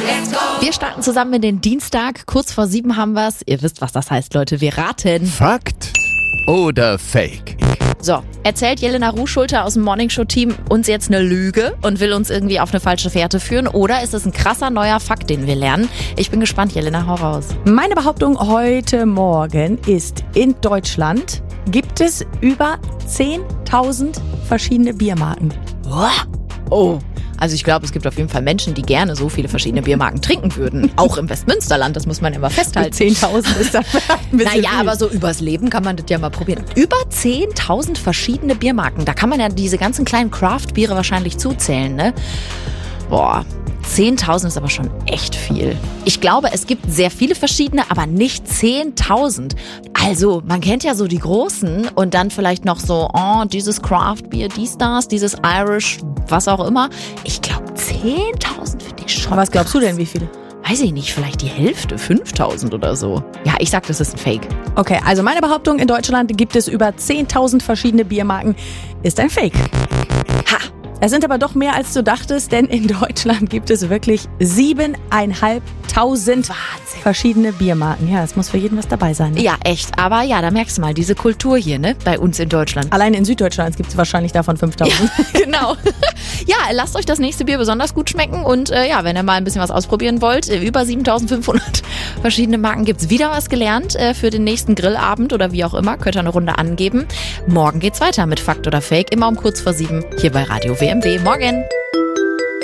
Wir starten zusammen in den Dienstag. Kurz vor 7 haben wir's. Ihr wisst, was das heißt, Leute. Wir raten. Fakt oder Fake? So, erzählt Jelena Ruhschulte aus dem Morningshow-Team uns jetzt eine Lüge und will uns irgendwie auf eine falsche Fährte führen? Oder ist es ein krasser neuer Fakt, den wir lernen? Ich bin gespannt, Jelena, hau raus. Meine Behauptung heute Morgen ist, in Deutschland gibt es über 10.000 verschiedene Biermarken. Oh, also ich glaube, es gibt auf jeden Fall Menschen, die gerne so viele verschiedene Biermarken trinken würden. Auch im Westmünsterland, das muss man immer festhalten. 10.000 ist dann ein bisschen Naja, viel. aber so übers Leben kann man das ja mal probieren. Über 10.000 verschiedene Biermarken. Da kann man ja diese ganzen kleinen Craft-Biere wahrscheinlich zuzählen, ne? Boah, 10.000 ist aber schon echt viel. Ich glaube, es gibt sehr viele verschiedene, aber nicht 10.000. Also, man kennt ja so die großen und dann vielleicht noch so, dieses Craft-Bier, dieses Irish, was auch immer. Ich glaube, 10.000 finde ich schon. Was glaubst du krass. denn, wie viele? Weiß ich nicht, vielleicht die Hälfte, 5.000 oder so. Ja, ich sag, das ist ein Fake. Okay, also meine Behauptung, in Deutschland gibt es über 10.000 verschiedene Biermarken, ist ein Fake. Ha! Es sind aber doch mehr, als du dachtest, denn in Deutschland gibt es wirklich 7.500 verschiedene Biermarken. Ja, es muss für jeden was dabei sein. Ne? Ja, echt. Aber ja, da merkst du mal, diese Kultur hier, ne, bei uns in Deutschland. Allein in Süddeutschland gibt es wahrscheinlich davon 5.000. Genau. Ja, lasst euch das nächste Bier besonders gut schmecken und ja, wenn ihr mal ein bisschen was ausprobieren wollt, über 7.500 verschiedene Marken gibt's. Wieder was gelernt für den nächsten Grillabend oder wie auch immer. Könnt ihr eine Runde angeben. Morgen geht's weiter mit Fakt oder Fake, immer um kurz vor 7 hier bei Radio WMW. Morgen!